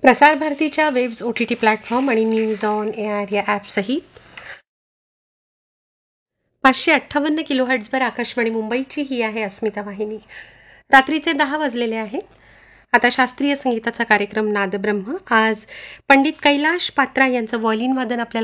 प्रसार भारतीच्या webs OTT platform आणि न्यूज ऑन एआर या ॲपसहित 558 किलोहर्ट्झवर आकाशवाणी मुंबईची ही आहे अस्मिता वाहिनी. रात्रीचे 10 वाजलेले आहेत. आता शास्त्रीय संगीताचा कार्यक्रम नादब्रह्म. आज पंडित कैलाश पात्रा यांचं व्हायोलिन वादन आपल्याला